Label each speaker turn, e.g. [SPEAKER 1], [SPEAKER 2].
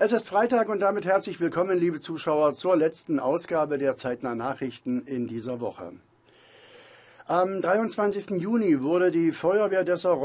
[SPEAKER 1] Es ist Freitag und damit herzlich willkommen, liebe Zuschauer, zur letzten Ausgabe der Zeitnah Nachrichten in dieser Woche. Am 23. Juni wurde die Feuerwehr Dessau